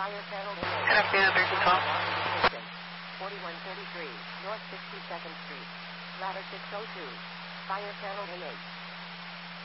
Fire channel MH. Good afternoon, American Call. 4133 North 62nd Street. Ladder 602. Fire channel MH.